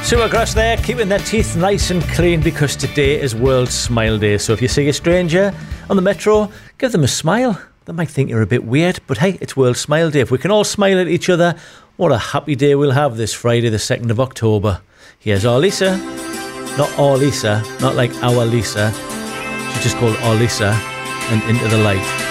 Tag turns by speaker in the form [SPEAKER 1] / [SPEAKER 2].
[SPEAKER 1] Supergrass there, keeping their teeth nice and clean because today is World Smile Day. So if you see a stranger on the metro, give them a smile. They might think you're a bit weird, but hey, it's World Smile Day. If we can all smile at each other, what a happy day we'll have this Friday, the 2nd of October. Here's our Lisa. Not our Lisa, not like our Lisa. She's just called our Lisa and Into the Light.